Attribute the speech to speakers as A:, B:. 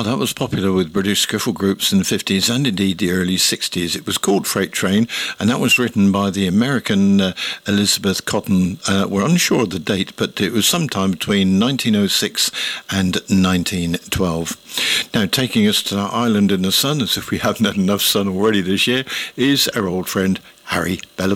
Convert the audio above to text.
A: Well, that was popular with British skiffle groups in the 50s and indeed the early 60s. It was called Freight Train, and that was written by the American Elizabeth Cotton. We're unsure of the date, but it was sometime between 1906 and 1912. Now, taking us to our island in the sun, as if we haven't had enough sun already this year, is our old friend Harry Belafonte.